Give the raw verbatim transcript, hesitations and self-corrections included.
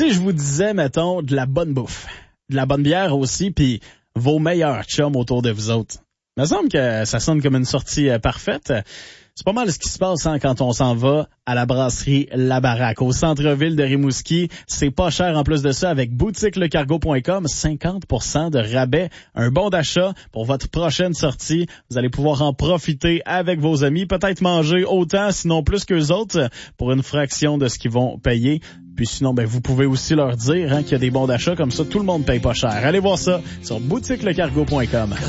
Si je vous disais, mettons, de la bonne bouffe, de la bonne bière aussi, puis vos meilleurs chums autour de vous autres, il me semble que ça sonne comme une sortie euh, parfaite. C'est pas mal ce qui se passe hein, quand on s'en va à la brasserie La Baraque, au centre-ville de Rimouski. C'est pas cher en plus de ça avec boutique le cargo point com, cinquante pour cent de rabais, un bon d'achat pour votre prochaine sortie. Vous allez pouvoir en profiter avec vos amis, peut-être manger autant, sinon plus qu'eux autres, pour une fraction de ce qu'ils vont payer. Puis sinon, ben vous pouvez aussi leur dire hein, qu'il y a des bons d'achat, comme ça tout le monde paye pas cher. Allez voir ça sur boutique le cargo point com.